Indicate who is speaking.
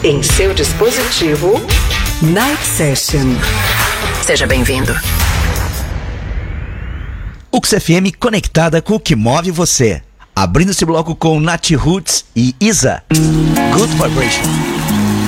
Speaker 1: Em seu dispositivo, Night Session. Seja bem-vindo.
Speaker 2: UX FM conectada com o que move você. Abrindo esse bloco com Nat Roots e Isa. Good Vibration.